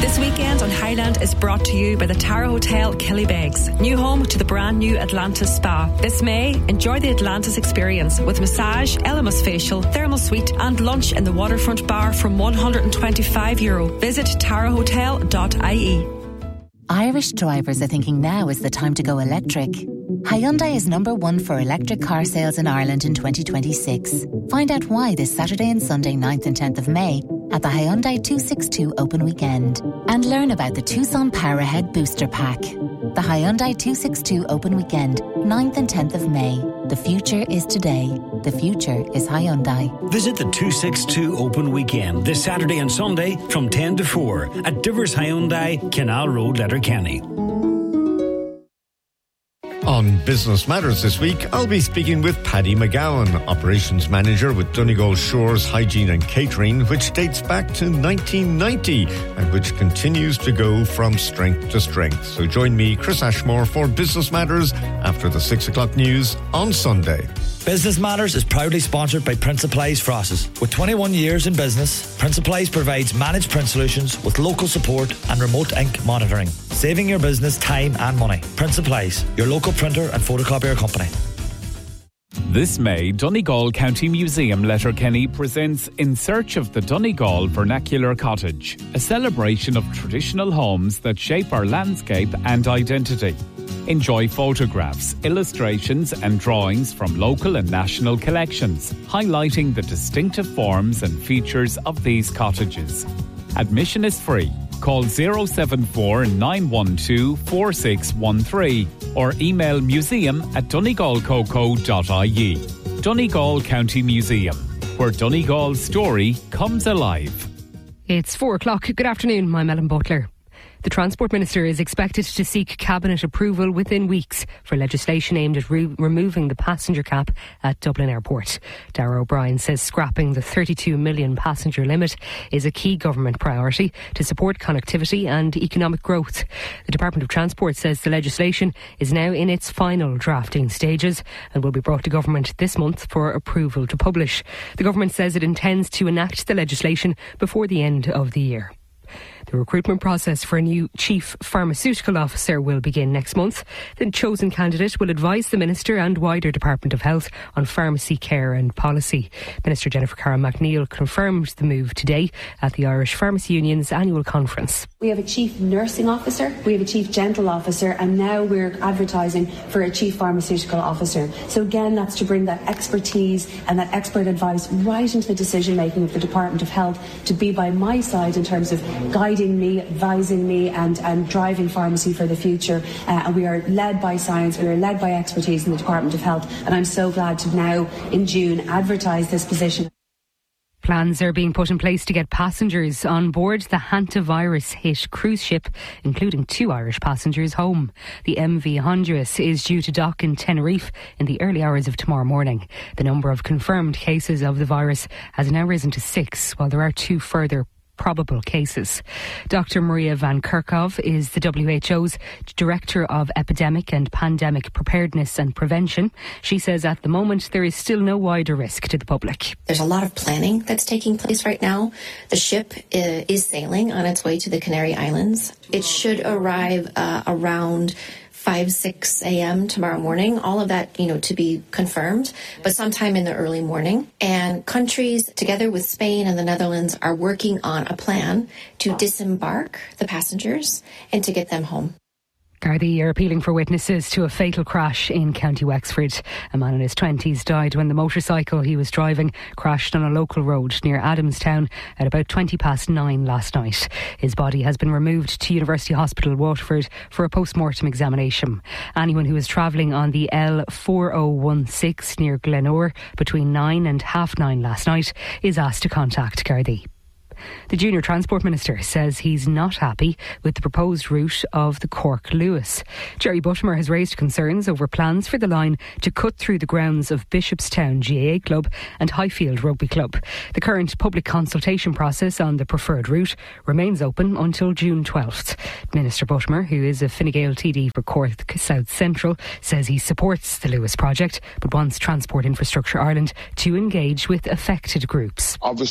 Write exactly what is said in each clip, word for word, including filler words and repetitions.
This weekend on Highland is brought to you by the Tara Hotel Killybegs, new home to the brand new Atlantis Spa. This May, enjoy the Atlantis experience with massage, Elemis facial, thermal suite and lunch in the waterfront bar from one hundred twenty-five euro. Visit tara hotel dot I E. Irish drivers are thinking now is the time to go electric. Hyundai is number one for electric car sales in Ireland in twenty twenty-six. Find out why this Saturday and Sunday ninth and tenth of May at the Hyundai two sixty-two Open Weekend. And learn about the Tucson Powerhead Booster Pack. The Hyundai two sixty-two Open Weekend, ninth and tenth of May. The future is today. The future is Hyundai. Visit the two sixty-two Open Weekend this Saturday and Sunday from ten to four at Divers Hyundai, Canal Road, Letterkenny. On Business Matters this week, I'll be speaking with Paddy McGowan, Operations Manager with Donegal Shores Hygiene and Catering, which dates back to nineteen ninety and which continues to go from strength to strength. So join me, Chris Ashmore, for Business Matters after the six o'clock news on Sunday. Business Matters is proudly sponsored by Principalise Frosses. With twenty-one years in business, Principalise provides managed print solutions with local support and remote ink monitoring, saving your business time and money. Principalise, your local printer and photocopier company. This May, Donegal County Museum Letterkenny presents In Search of the Donegal Vernacular Cottage, a celebration of traditional homes that shape our landscape and identity. Enjoy photographs, illustrations and drawings from local and national collections, highlighting the distinctive forms and features of these cottages. Admission is free. Call zero seven four nine one two four six one three or email museum at donegalcoco dot I E. Donegal County Museum, where Donegal's story comes alive. It's four o'clock. Good afternoon, I'm Ellen Butler. The Transport Minister is expected to seek Cabinet approval within weeks for legislation aimed at re- removing the passenger cap at Dublin Airport. Darragh O'Brien says scrapping the thirty-two million passenger limit is a key government priority to support connectivity and economic growth. The Department of Transport says the legislation is now in its final drafting stages and will be brought to government this month for approval to publish. The government says it intends to enact the legislation before the end of the year. The recruitment process for a new Chief Pharmaceutical Officer will begin next month. The chosen candidate will advise the Minister and wider Department of Health on pharmacy care and policy. Minister Jennifer Carroll MacNeill confirmed the move today at the Irish Pharmacy Union's annual conference. We have a Chief Nursing Officer, we have a Chief Dental Officer, and now we're advertising for a Chief Pharmaceutical Officer. So again, that's to bring that expertise and that expert advice right into the decision making of the Department of Health, to be by my side in terms of guiding me, advising me and, and driving pharmacy for the future. Uh, and we are led by science, we are led by expertise in the Department of Health, and I'm so glad to now in June advertise this position. Plans are being put in place to get passengers on board the hantavirus-hit cruise ship, including two Irish passengers, home. The M V Honduras is due to dock in Tenerife in the early hours of tomorrow morning. The number of confirmed cases of the virus has now risen to six, while there are two further probable cases. Doctor Maria Van Kerkhove is the W H O's Director of Epidemic and Pandemic Preparedness and Prevention. She says at the moment there is still no wider risk to the public. There's a lot of planning that's taking place right now. The ship is sailing on its way to the Canary Islands. It should arrive uh, around five, six a.m. tomorrow morning. All of that, you know, to be confirmed, but sometime in the early morning. And countries, together with Spain and the Netherlands, are working on a plan to disembark the passengers and to get them home. Gardaí are appealing for witnesses to a fatal crash in County Wexford. A man in his twenties died when the motorcycle he was driving crashed on a local road near Adamstown at about twenty past nine last night. His body has been removed to University Hospital Waterford for a post-mortem examination. Anyone who was travelling on the L four oh one six near Glenore between nine and half nine last night is asked to contact Gardaí. The Junior Transport Minister says he's not happy with the proposed route of the Cork-Lewis. Jerry Buttimer has raised concerns over plans for the line to cut through the grounds of Bishopstown G A A Club and Highfield Rugby Club. The current public consultation process on the preferred route remains open until June twelfth. Minister Buttimer, who is a Fine Gael T D for Cork South Central, says he supports the Lewis project but wants Transport Infrastructure Ireland to engage with affected groups. Obviously,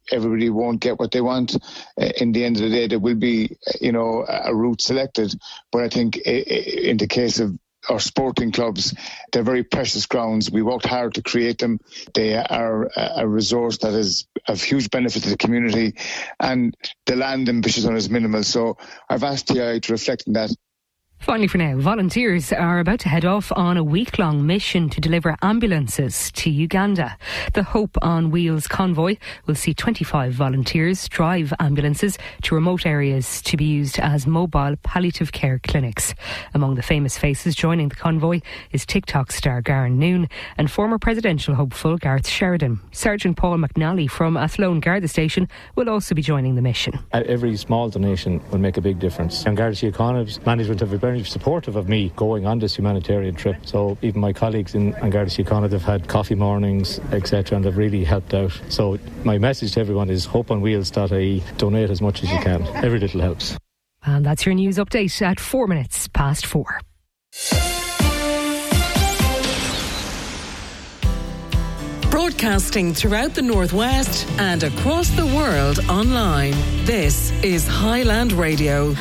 everybody won't get what they want. Uh, in the end of the day, there will be, you know, a route selected. But I think in the case of our sporting clubs, they're very precious grounds. We worked hard to create them. They are a resource that is of huge benefit to the community, and the land ambitions on is minimal. So I've asked T I to reflect on that. Finally for now, volunteers are about to head off on a week-long mission to deliver ambulances to Uganda. The Hope on Wheels convoy will see twenty-five volunteers drive ambulances to remote areas to be used as mobile palliative care clinics. Among the famous faces joining the convoy is TikTok star Garen Noon and former presidential hopeful Gareth Sheridan. Sergeant Paul McNally from Athlone Garda Station will also be joining the mission. Every small donation will make a big difference. And Garda Síochána's management have been very supportive of me going on this humanitarian trip. So even my colleagues in Garda Síochána, they've had coffee mornings, et cetera, and they've really helped out. So my message to everyone is hope on wheels dot I E. Donate as much as you can. Every little helps. And that's your news update at four minutes past four. Broadcasting throughout the Northwest and across the world online. This is Highland Radio.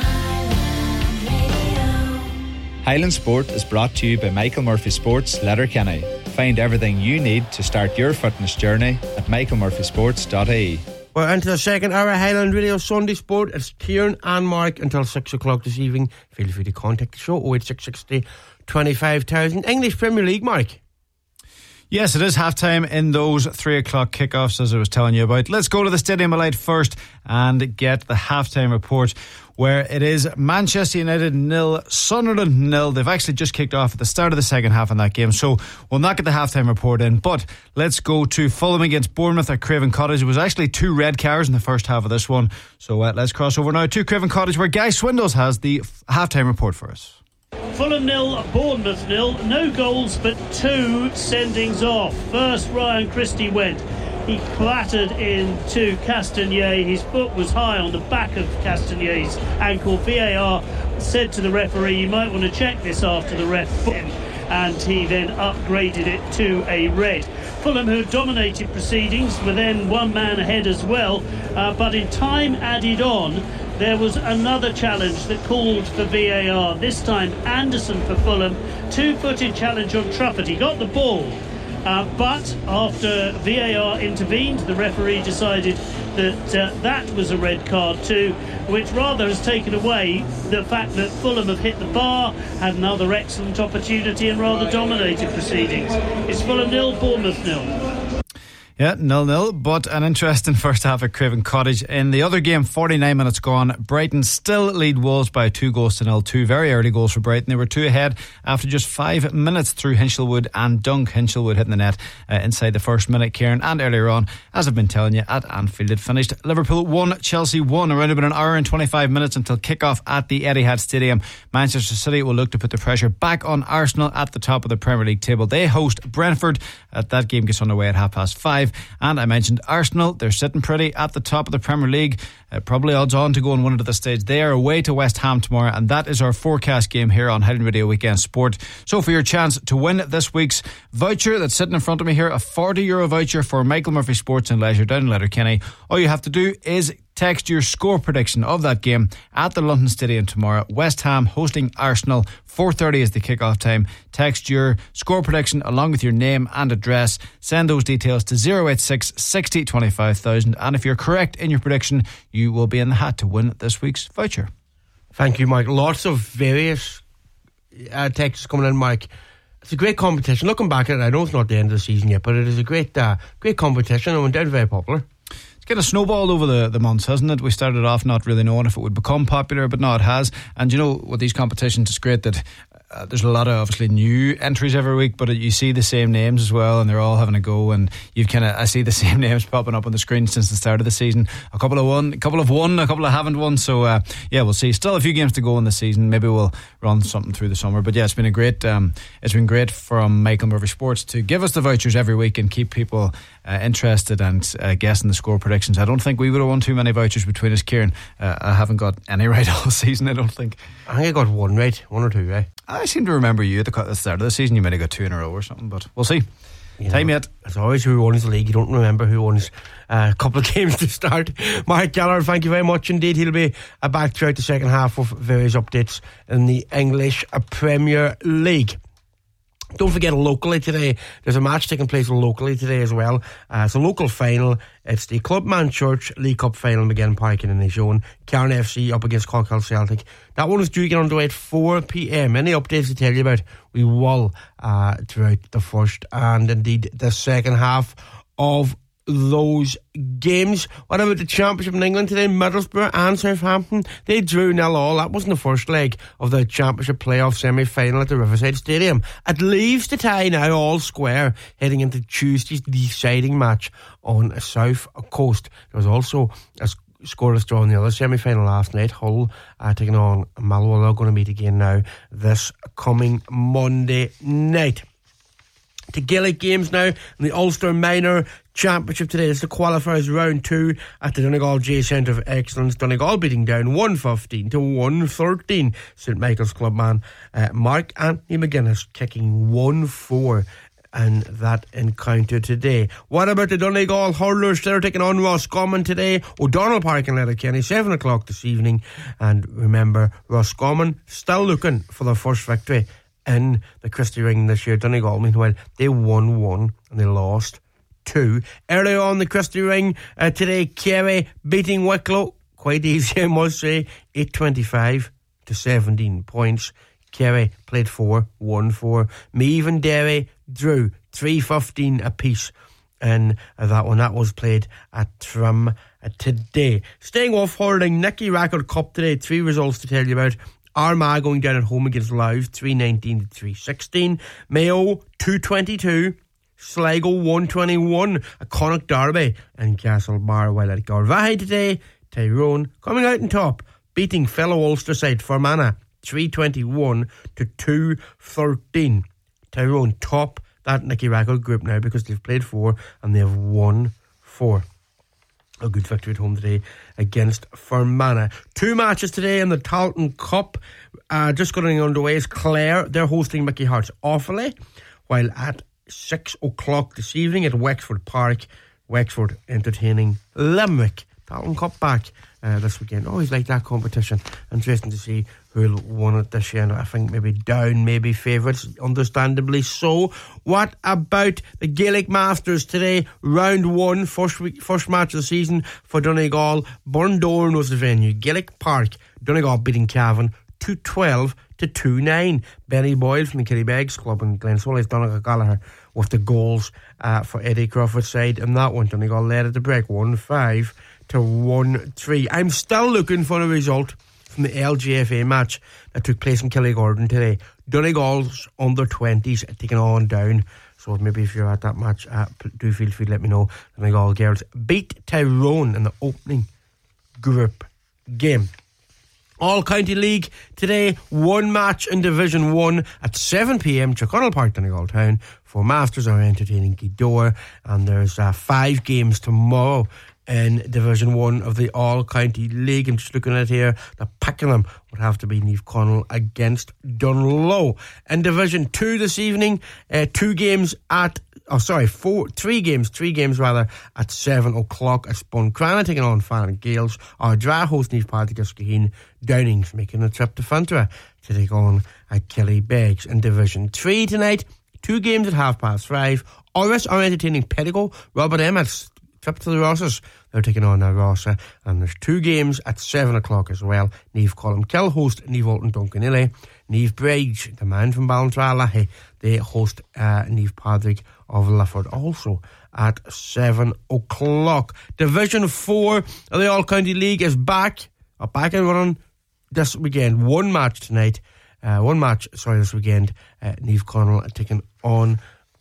Highland Sport is brought to you by Michael Murphy Sports, Letterkenny. Find everything you need to start your fitness journey at michael murphy sports dot I E. We're into the second hour of Highland Radio Sunday Sport. It's Kieran and Mark until six o'clock this evening. Feel free to contact the show oh eight six six oh twenty-five thousand. English Premier League, Mark. Yes, it is half-time in those three o'clock kickoffs, as I was telling you about. Let's go to the Stadium of Light first and get the half-time report, where it is Manchester United nil, Sunderland nil. They've actually just kicked off at the start of the second half in that game, so we'll not get the half-time report in. But let's go to Fulham against Bournemouth at Craven Cottage. It was actually two red cards in the first half of this one. So uh, let's cross over now to Craven Cottage, where Guy Swindells has the f- half-time report for us. Fulham nil, Bournemouth nil. No goals but two sendings off. First, Ryan Christie went. He clattered into Castagnet. His foot was high on the back of Castagnet's ankle. V A R said to the referee, you might want to check this after the ref, and he then upgraded it to a red. Fulham, who dominated proceedings, were then one man ahead as well, uh, but in time added on, there was another challenge that called for V A R. This time Anderson for Fulham, two-footed challenge on Trufford. He got the ball, uh, but after V A R intervened, the referee decided that uh, that was a red card too, which rather has taken away the fact that Fulham have hit the bar, had another excellent opportunity and rather dominated proceedings. It's Fulham nil, Bournemouth nil. Yeah, nil nil, but an interesting first half at Craven Cottage. In the other game, forty-nine minutes gone, Brighton still lead Wolves by two goals to nil. Two very early goals for Brighton. They were two ahead after just five minutes through Hinchelwood and Dunk. Hinchelwood hitting the net uh, inside the first minute, Kieran. And earlier on, as I've been telling you, at Anfield it finished Liverpool one, Chelsea one. Around about an hour and twenty-five minutes until kick-off at the Etihad Stadium. Manchester City will look to put the pressure back on Arsenal at the top of the Premier League table. They host Brentford. Uh, that game gets underway at half past five. And I mentioned Arsenal, they're sitting pretty at the top of the Premier League, uh, probably odds on to go and win it at this stage. They are away to West Ham tomorrow, and that is our forecast game here on Highland Radio Weekend Sport. So for your chance to win this week's voucher that's sitting in front of me here, a forty euro voucher for Michael Murphy Sports and Leisure down in Letterkenny, all you have to do is text your score prediction of that game at the London Stadium tomorrow. West Ham hosting Arsenal, four thirty is the kick-off time. Text your score prediction along with your name and address. Send those details to oh eight six, six oh, twenty-five thousand, and if you're correct in your prediction, you will be in the hat to win this week's voucher. Thank you, Mike. Lots of various uh, texts coming in, Mike. It's a great competition. Looking back at it, I know it's not the end of the season yet, but it is a great uh, great competition and went down very popular. It's kind of snowballed over the, the months, hasn't it? We started off not really knowing if it would become popular, but no, it has. And you know, with these competitions, it's great that uh, there's a lot of obviously new entries every week, but you see the same names as well, and they're all having a go. And you've kind of I see the same names popping up on the screen since the start of the season. A couple of won, a couple have won, a couple of haven't won. So uh, yeah, we'll see. Still a few games to go in the season. Maybe we'll run something through the summer. But yeah, it's been a great. Um, it's been great from Michael Murphy Sports to give us the vouchers every week and keep people uh, interested and uh, guessing the score predictions. I don't think we would have won too many vouchers between us, Kieran. Uh, I haven't got any right all season, I don't think. I think I got one right, one or two right. I seem to remember you at the, at the start of the season, you might have got two in a row or something, but we'll see. You Time know, yet. It's always who owns the league. You don't remember who owns uh, a couple of games to start. Mark Gallagher, thank you very much indeed. He'll be uh, back throughout the second half with various updates in the English Premier League. Don't forget, locally today, there's a match taking place locally today as well. Uh, it's a local final. It's the Clubman Church League Cup final, McGinn Park in the zone. Cairn F C up against Colquill Celtic. That one is due to get underway at four p.m. Any updates to tell you about, we will uh, throughout the first and indeed the second half of those games. What about the Championship in England today? Middlesbrough and Southampton, they drew nil all. That wasn't the first leg of the Championship playoff semi-final at the Riverside Stadium. It leaves the tie now all square heading into Tuesday's deciding match on South Coast. There was also a scoreless draw in the other semi-final last night. Hull uh, taking on Mallow. They're going to meet again now this coming Monday night. To Gaelic games now in the Ulster Minor Championship today. It's the qualifiers round two at the Donegal J Centre of Excellence. Donegal beating down one fifteen to one thirteen. St Michael's clubman uh, Mark Anthony McGuinness kicking one four in that encounter today. What about the Donegal hurlers? They're taking on Roscommon today. O'Donnell Park in Letterkenny, seven o'clock this evening. And remember, Roscommon still looking for their first victory in the Christie Ring this year. Donegal, meanwhile, they won one and they lost two. Early on the Christie Ring uh, today, Kerry beating Wicklow. Quite easy, I must say. eight twenty-five to seventeen points. Kerry played four, won four. Meath and Derry drew three fifteen apiece in uh, that one. That was played at Trim uh, today. Staying off hurling, Nicky Rackard Cup today. Three results to tell you about. Armagh going down at home against Louth, three nineteen to three sixteen. Mayo, two twenty-two. Sligo, one twenty-one. A Connacht derby in Castlebar. While at Garvaghey today, Tyrone coming out on top, beating fellow Ulster side Fermanagh, three twenty-one to two thirteen. Tyrone top that Nicky Rackard group now because they've played four and they've won four. A good victory at home today against Fermanagh. Two matches today in the Talton Cup. Uh, just getting underway is Clare. They're hosting Mickey Hart's Offaly. While at six o'clock this evening at Wexford Park, Wexford entertaining Limerick. Talton Cup back uh, this weekend. Always like that competition. Interesting to see who'll win it this year. And I think maybe Down, maybe favourites, understandably so. What about the Gaelic Masters today? Round one, first week, first match of the season for Donegal. Burndorn was the venue. Gaelic Park. Donegal beating Cavan two twelve to two nine. Benny Boyle from the Killybegs Club in Glensoley, Donegal Gallagher with the goals uh, for Eddie Crawford's side. And that one, Donegal led at the break one five to one three. I'm still looking for a result from the L G F A match that took place in Killygordon today. Donegal's under twenties taking on Down. So maybe if you're at that match, uh, do feel free to let me know. Donegal girls beat Tyrone in the opening group game. All County League today, one match in Division one at seven p.m. Tyrconnell Park, Donegal Town. For Masters are entertaining Gweedore, and there's uh, five games tomorrow in Division one of the All County League. I'm just looking at here, the Pakenham would have to be Niamh Connell against Dunlow. In Division two this evening, uh, two games at oh sorry, four, three games, three games rather, at seven o'clock. It's Buncrana taking on Fan Gales. Ardra host Niamh Patrick Skaheen. Downing's making a trip to Fintara to take on at Killybegs. In Division three tonight, two games at half past five. Orris are entertaining Pedigo. Robert Emmett trip to the Rosses. They're taking on uh, Rossa. And there's two games at seven o'clock as well. Niamh Column Kill host Niamh Walton Duncanilly. Niamh Bridge, the man from Ballintrallahy, they host uh, Niamh Padraig of Lifford also at seven o'clock. Division four of the All County League is back. Uh, back and running this weekend. One match tonight. Uh, one match, sorry, this weekend. Uh, Niamh Connell taking on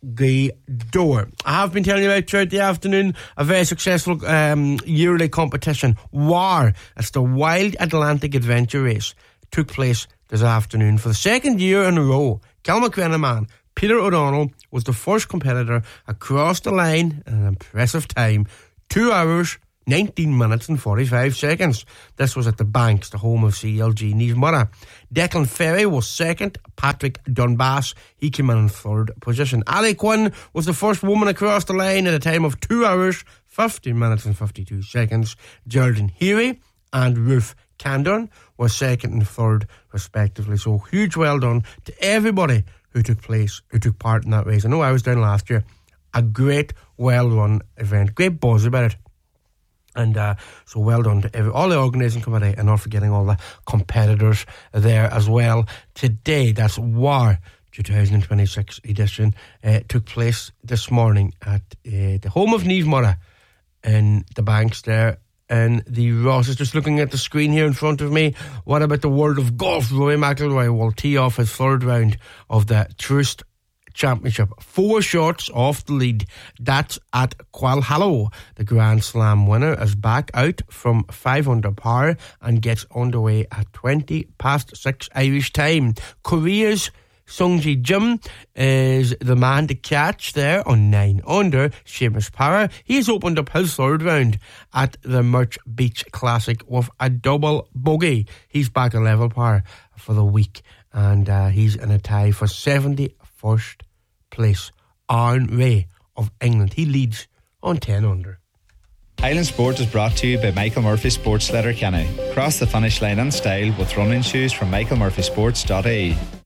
Gweedore. I have been telling you about throughout the afternoon a very successful um, yearly competition, W A R. It's the Wild Atlantic Adventure Race. It took place this afternoon for the second year in a row. Kilmacrenna man Peter O'Donnell was the first competitor across the line in an impressive time. Two hours, nineteen minutes and forty-five seconds. This was at the Banks, the home of C L G Niamh Murrah. Declan Ferry was second. Patrick Dunbass, he came in in third position. Ali Quinn was the first woman across the line at a time of two hours, fifteen minutes and fifty-two seconds. Geraldine Heary and Ruth Candon were second and third respectively. So huge well done to everybody who took place, who took part in that race. I know I was down last year. A great, well-run event. Great buzz about it. And uh, so well done to every, all the organising committee, and not forgetting all the competitors there as well. Today, that's W A R twenty twenty-six edition, uh, took place this morning at uh, the home of Niamh Murrah in the Banks there. And the Rosses, just looking at the screen here in front of me, what about the world of golf? Rory McIlroy will tee off his third round of the Truist Championship. Four shots off the lead. That's at Qualhallow. The Grand Slam winner is back out from five under par and gets underway at twenty past six Irish time. Korea's Sungji Jim is the man to catch there on nine under. Seamus Power, he's opened up his third round at the Murch Beach Classic with a double bogey. He's back a level par for the week, and uh, he's in a tie for seventy-first place. Aaron Ray of England, he leads on ten under. Highland Sport is brought to you by Michael Murphy Sports Letterkenny. Cross the finish line in style with running shoes from michael murphy sports dot I E.